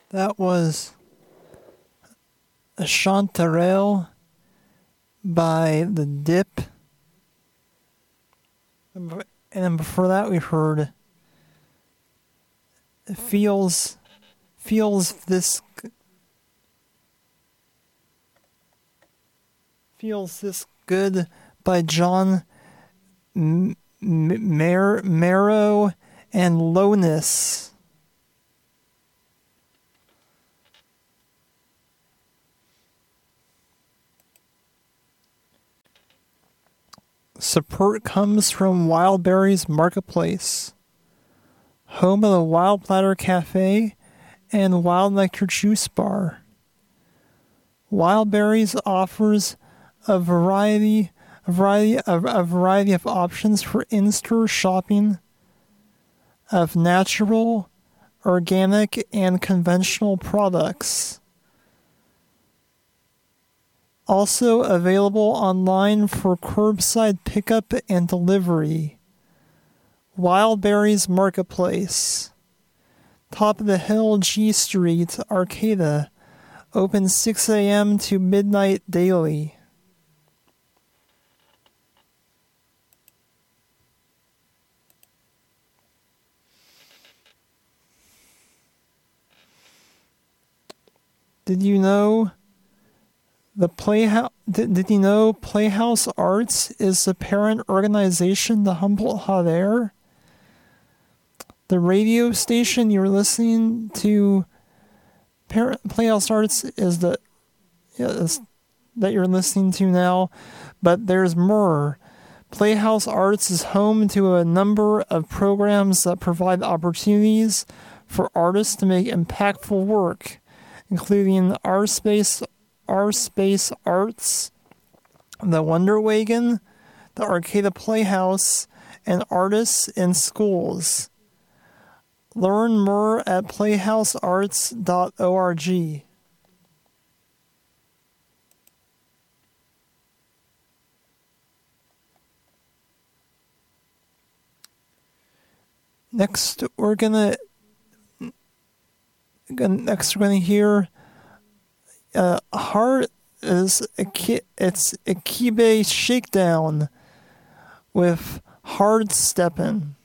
That was a Chanterelle by The Dip. And then before that we heard Feels This Good by John Marrow and Lowness. Support comes from Wildberries Marketplace, home of the Wild Platter Cafe and Wild Nectar Juice Bar. Wildberries offers a variety of options for in-store shopping of natural, organic, and conventional products. Also available online for curbside pickup and delivery. Wildberries Marketplace. Top of the Hill, G Street, Arcata. Open 6 a.m. to midnight daily. Did you know Did you know Playhouse Arts is the parent organization to Humboldt Hot Air? The radio station you're listening to, Playhouse Arts, is that you're listening to now, but there's more. Playhouse Arts is home to a number of programs that provide opportunities for artists to make impactful work, including Our Space Arts, the Wonder Wagon, the Arcata Playhouse, and Artists in Schools. Learn more at playhousearts.org. Next, we're gonna hear Heart is it's Akibe Shakedown with Hard Steppin'.